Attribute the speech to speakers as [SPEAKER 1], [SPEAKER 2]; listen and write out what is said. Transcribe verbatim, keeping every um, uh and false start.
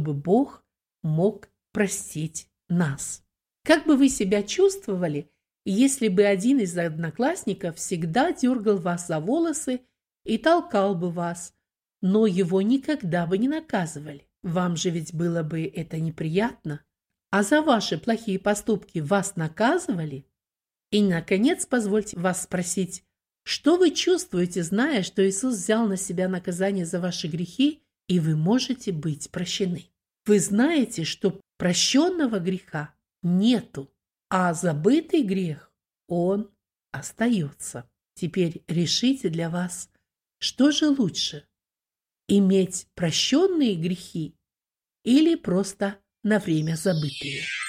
[SPEAKER 1] чтобы Бог мог простить нас. Как бы вы себя чувствовали, если бы один из одноклассников всегда дергал вас за волосы и толкал бы вас, но его никогда бы не наказывали? Вам же ведь было бы это неприятно. А за ваши плохие поступки вас наказывали? И, наконец, позвольте вас спросить, что вы чувствуете, зная, что Иисус взял на себя наказание за ваши грехи, и вы можете быть прощены? Вы знаете, что прощенного греха нету, а забытый грех, он остается. Теперь решите для вас, что же лучше – иметь прощенные грехи или просто на время забытые.